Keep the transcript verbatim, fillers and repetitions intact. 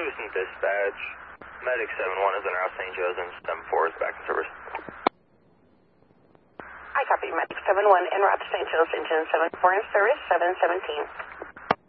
Houston dispatch. Medic seven one is in route Saint Joe's and seven four is back in service. I copy. Medic seven one en route to Saint Joe's, engine seven four in service, seven seventeen.